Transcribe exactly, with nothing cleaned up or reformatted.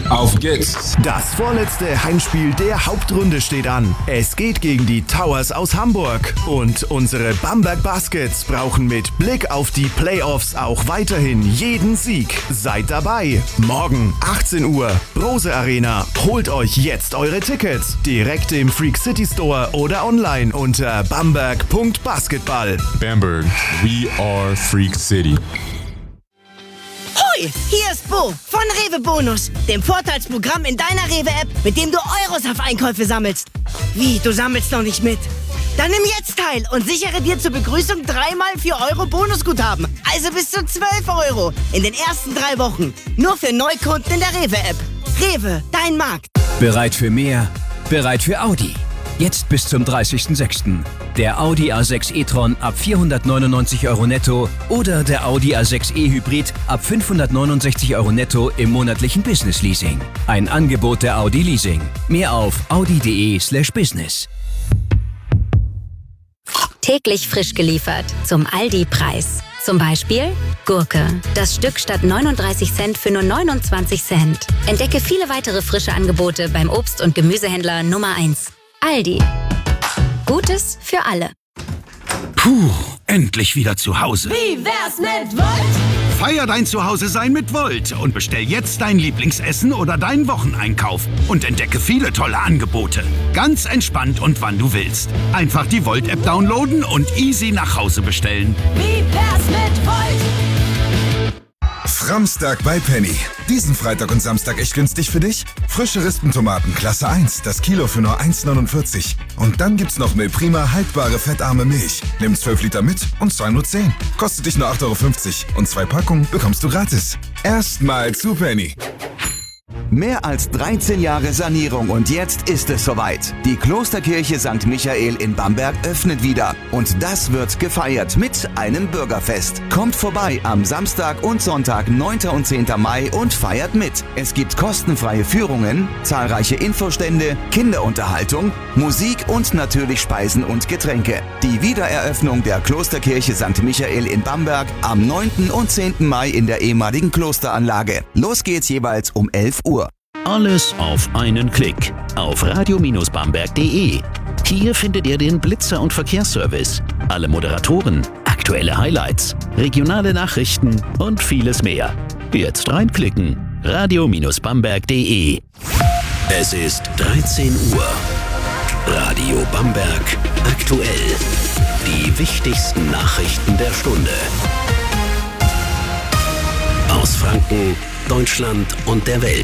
Auf geht's! Das vorletzte Heimspiel der Hauptrunde steht an. Es geht gegen die Towers aus Hamburg. Und unsere Bamberg Baskets brauchen mit Blick auf die Playoffs auch weiterhin jeden Sieg. Seid dabei. Morgen achtzehn Uhr, Brose Arena. Holt euch jetzt eure Tickets. Direkt im Freak City Store oder online unter bamberg punkt basketball. Bamberg, we are Freak City. Hoi, hier ist Bo von Rewe Bonus, dem Vorteilsprogramm in deiner Rewe-App, mit dem du Euros auf Einkäufe sammelst. Wie, du sammelst noch nicht mit? Dann nimm jetzt teil und sichere dir zur Begrüßung dreimal vier Euro Bonusguthaben. Also bis zu zwölf Euro in den ersten drei Wochen. Nur für Neukunden in der Rewe-App. Rewe, dein Markt. Bereit für mehr? Bereit für Audi. Jetzt bis zum dreißigsten sechsten Der Audi A sechs e-tron ab vierhundertneunundneunzig Euro netto oder der Audi A sechs e Hybrid ab fünfhundertneunundsechzig Euro netto im monatlichen Business Leasing. Ein Angebot der Audi Leasing. Mehr auf audi.de slash business. Täglich frisch geliefert zum Aldi-Preis. Zum Beispiel Gurke. Das Stück statt neununddreißig Cent für nur neunundzwanzig Cent. Entdecke viele weitere frische Angebote beim Obst- und Gemüsehändler Nummer eins. Aldi. Gutes für alle. Puh, endlich wieder zu Hause. Wie wär's mit Volt? Feier dein Zuhause-Sein mit Volt und bestell jetzt dein Lieblingsessen oder deinen Wocheneinkauf und entdecke viele tolle Angebote. Ganz entspannt und wann du willst. Einfach die Volt-App downloaden und easy nach Hause bestellen. Wie wär's mit Volt? Framstag bei Penny. Diesen Freitag und Samstag echt günstig für dich? Frische Rispentomaten Klasse eins, das Kilo für nur eins neunundvierzig. Und dann gibt's noch Milprima haltbare fettarme Milch. Nimm zwölf Liter mit und zahl nur zehn. Kostet dich nur acht Euro fünfzig und zwei Packungen bekommst du gratis. Erstmal zu Penny. Mehr als dreizehn Jahre Sanierung und jetzt ist es soweit. Die Klosterkirche Sankt Michael in Bamberg öffnet wieder. Und das wird gefeiert mit einem Bürgerfest. Kommt vorbei am Samstag und Sonntag, neunten und zehnten Mai und feiert mit. Es gibt kostenfreie Führungen, zahlreiche Infostände, Kinderunterhaltung, Musik und natürlich Speisen und Getränke. Die Wiedereröffnung der Klosterkirche Sankt Michael in Bamberg am neunten und zehnten Mai in der ehemaligen Klosteranlage. Los geht's jeweils um elf Uhr. Alles auf einen Klick auf radio Bindestrich bamberg punkt de. Hier findet ihr den Blitzer- und Verkehrsservice, alle Moderatoren, aktuelle Highlights, regionale Nachrichten und vieles mehr. Jetzt reinklicken. radio Bindestrich bamberg punkt de. Es ist dreizehn Uhr. Radio Bamberg aktuell. Die wichtigsten Nachrichten der Stunde. Aus Franken, Deutschland und der Welt.